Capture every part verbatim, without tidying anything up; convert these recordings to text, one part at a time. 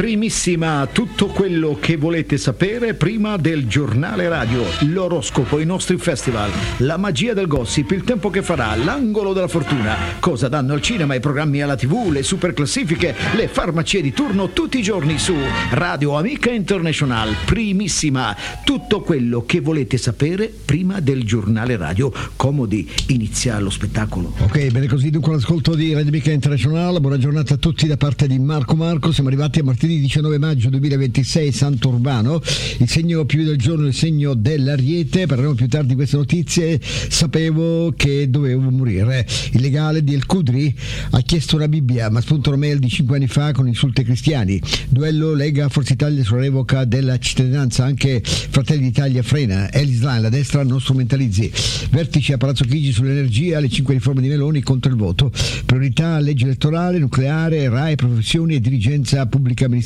Primissima, tutto quello che volete sapere prima del giornale radio, l'oroscopo, i nostri festival, la magia del gossip, il tempo che farà, l'angolo della fortuna, cosa danno al cinema, i programmi alla tivù, le super classifiche, le farmacie di turno tutti i giorni su Radio Amica International. Primissima, tutto quello che volete sapere prima del giornale radio. Comodi, inizia lo spettacolo. Ok, bene così, dunque l'ascolto di Radio Amica International. Buona giornata a tutti da parte di Marco Marco. Siamo arrivati a martedì diciannove maggio duemilaventisei, Santo Urbano. Il segno più del giorno è il segno dell'Ariete. Parleremo più tardi di queste notizie. Sapevo che dovevo morire. Il legale di El Qudri ha chiesto una Bibbia, ma spunta una mail di cinque anni fa con insulti ai cristiani. Duello Lega Forza Italia sulla revoca della cittadinanza. Anche Fratelli d'Italia frena. È l'Islam, la destra non strumentalizzi. Vertice a Palazzo Chigi sull'energia, le cinque riforme di Meloni contro il voto. Priorità legge elettorale, nucleare, R A E, professioni e dirigenza pubblica amministrazione.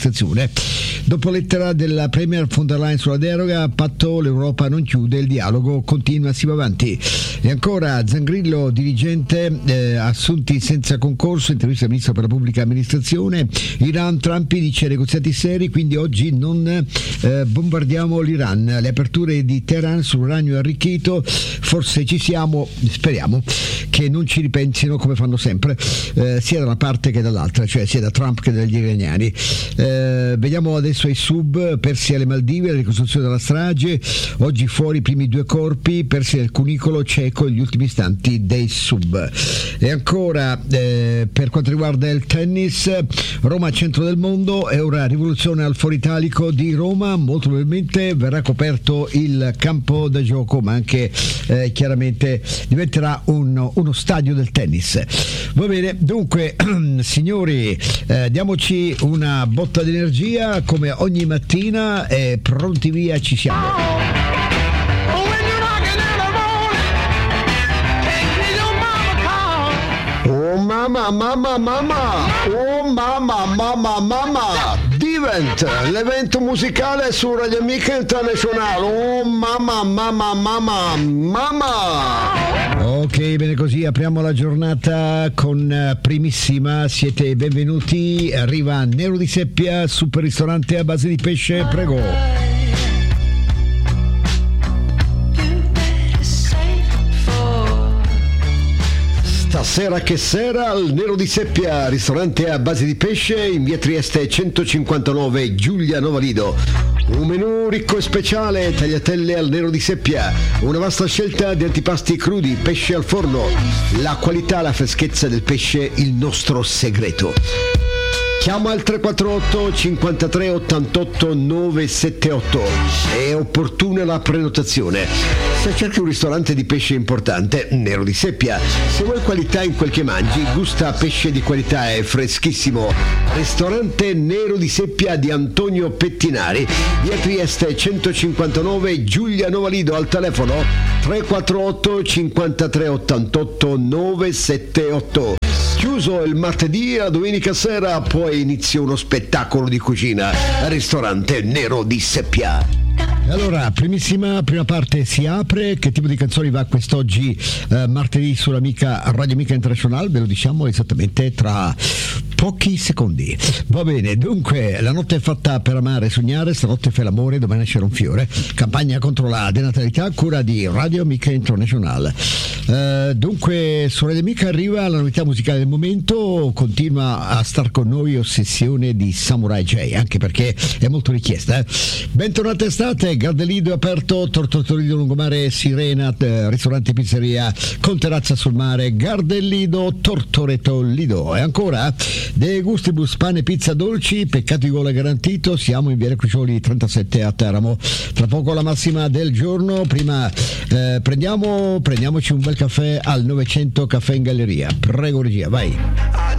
Dopo lettera della Premier von der Leyen sulla deroga, patto l'Europa non chiude, il dialogo continua, si va avanti. E ancora Zangrillo, dirigente, eh, assunti senza concorso, intervista al ministro per la pubblica amministrazione. Iran, Trump dice negoziati seri, quindi oggi non eh, bombardiamo l'Iran. Le aperture di Teheran sull'uranio arricchito, forse ci siamo, speriamo che non ci ripensino come fanno sempre, eh, sia da una parte che dall'altra, cioè sia da Trump che dagli iraniani. Eh, vediamo adesso i sub persi alle Maldive, la ricostruzione della strage. Oggi fuori i primi due corpi persi nel cunicolo cieco, gli ultimi istanti dei sub. E ancora eh, per quanto riguarda il tennis, Roma centro del mondo, è ora rivoluzione al Foro Italico di Roma. Molto probabilmente verrà coperto il campo da gioco, ma anche eh, chiaramente diventerà un, uno stadio del tennis. Va bene, dunque signori, eh, diamoci una botta di energia come ogni mattina e pronti via, ci siamo. Oh mamma, mamma, mamma, oh mamma, mamma, mamma, Divent, l'evento musicale su Radio Amica International. Oh mamma, mamma, mamma, mamma. Ok, bene così, apriamo la giornata con Primissima, siete benvenuti, arriva Nero di Seppia, super ristorante a base di pesce, prego. Stasera che sera al Nero di Seppia, ristorante a base di pesce in via Trieste centocinquantanove, Giulia Novalido. Un menù ricco e speciale, tagliatelle al Nero di Seppia, una vasta scelta di antipasti crudi, pesce al forno, la qualità, la freschezza del pesce, il nostro segreto. Chiama al tre quattro otto cinquantatré ottantotto novecentosettantotto, è opportuna la prenotazione. Se cerchi un ristorante di pesce importante, Nero di Seppia. Se vuoi qualità in quel che mangi, gusta pesce di qualità e freschissimo. Ristorante Nero di Seppia di Antonio Pettinari, via Trieste centocinquantanove, Giulia Novalido, al telefono tre quattro otto cinquantatré ottantotto novecentosettantotto. Chiuso il martedì, a domenica sera poi inizia uno spettacolo di cucina al ristorante Nero di Seppia. Allora, primissima, prima parte si apre. Che tipo di canzoni va quest'oggi eh, martedì sull'Amica Radio Amica International? Ve lo diciamo esattamente tra pochi secondi. Va bene, dunque, la notte è fatta per amare e sognare, stanotte fa l'amore, domani nascerà un fiore. Campagna contro la denatalità, cura di Radio Amica International. Eh, dunque, su Radio Amica arriva la novità musicale del momento, continua a star con noi Ossessione di Samurai J, anche perché è molto richiesta. Eh. Bentornate estate, Gardelido è aperto, Tortorido Lungomare, Sirena, eh, ristorante pizzeria con terrazza sul mare, Gardelido, Tortoreto Lido. E ancora De Gustibus, pane, pizza, dolci, peccato di gola garantito, siamo in Viale Crucioli trentasette a Teramo. Tra poco la massima del giorno, prima eh, prendiamo prendiamoci un bel caffè al novecento Caffè in Galleria. Prego regia, vai.